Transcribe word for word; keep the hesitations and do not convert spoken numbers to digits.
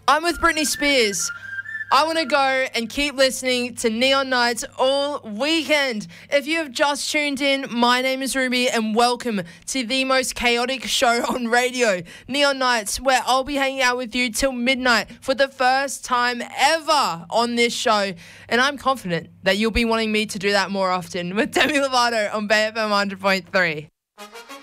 I'm with Britney Spears. I want to go and keep listening to Neon Nights all weekend. If you have just tuned in, my name is Ruby and welcome to the most chaotic show on radio, Neon Nights, where I'll be hanging out with you till midnight for the first time ever on this show. And I'm confident that you'll be wanting me to do that more often with Demi Lovato on Bay F M one hundred point three.